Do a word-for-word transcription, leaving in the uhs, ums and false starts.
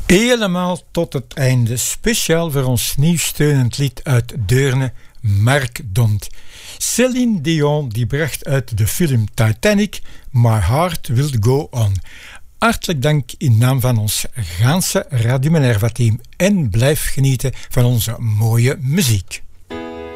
Helemaal tot het einde, speciaal voor ons nieuw steunend lied uit Deurne, Mark Dont. Céline Dion die bracht uit de film Titanic My Heart Will Go On. Hartelijk dank in naam van ons ganse Radio Minerva team en blijf genieten van onze mooie muziek.